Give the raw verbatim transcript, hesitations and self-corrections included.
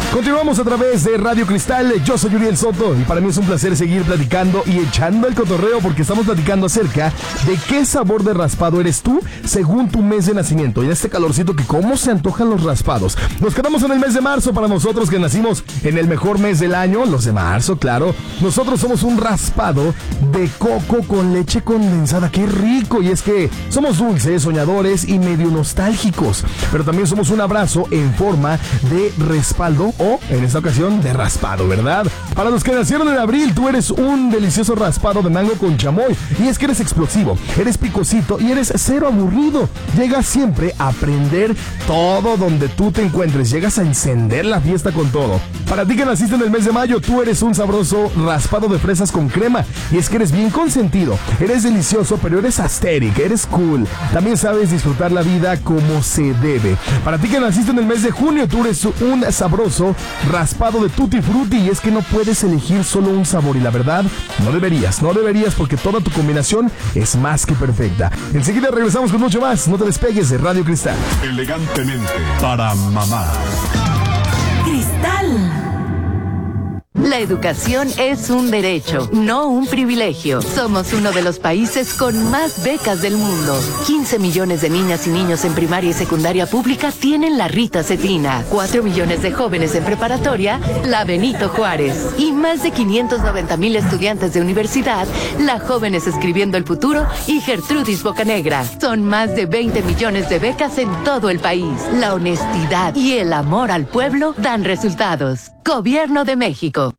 Continuamos a través de Radio Cristal. Yo soy Uriel Soto y para mí es un placer seguir platicando y echando el cotorreo porque estamos platicando acerca de qué sabor de raspado eres tú según tu mes de nacimiento. Y en este calorcito que cómo se antojan los raspados. Nos quedamos en el mes de marzo para nosotros que nacimos en el mejor mes del año, los de marzo, claro. Nosotros somos un raspado de coco con leche condensada. ¡Qué rico! Y es que somos dulces, soñadores y medio nostálgicos. Pero también somos un abrazo en forma de respaldo o, en esta ocasión, de raspado, ¿verdad? Para los que nacieron en abril, tú eres un delicioso raspado de mango con chamoy. Y es que eres explosivo, eres picosito y eres cero aburrido. Llegas siempre a aprender todo donde tú te encuentres. Llegas a encender la fiesta con todo. Para ti que naciste en el mes de mayo, tú eres un sabroso raspado de fresas con crema. Y es que eres bien consentido, eres delicioso, pero eres asteric, eres cool. También sabes disfrutar la vida como se debe. Para ti que naciste en el mes de junio, tú eres un sabroso raspado de tutti frutti. Y es que no puedes elegir solo un sabor. Y la verdad, no deberías, no deberías porque toda tu combinación es más que perfecta. Enseguida regresamos con mucho más. No te despegues de Radio Cristal. Elegantemente para mamá. Cristal. La educación es un derecho, no un privilegio. Somos uno de los países con más becas del mundo. quince millones de niñas y niños en primaria y secundaria pública tienen la Rita Cetina. cuatro millones de jóvenes en preparatoria, la Benito Juárez. Y más de quinientos noventa mil estudiantes de universidad, la Jóvenes Escribiendo el Futuro y Gertrudis Bocanegra. Son más de veinte millones de becas en todo el país. La honestidad y el amor al pueblo dan resultados. Gobierno de México.